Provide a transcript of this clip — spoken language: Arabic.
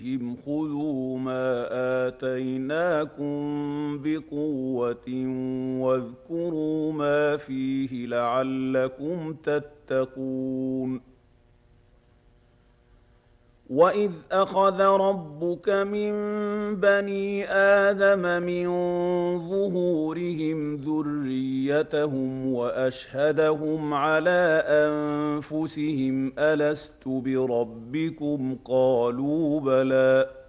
خذوا ما آتيناكم بقوة واذكروا ما فيه لعلكم تتقون. وإذ أخذ ربك من بني آدم من ظهورهم ذريتهم وأشهدهم على أنفسهم ألست بربكم قالوا بلى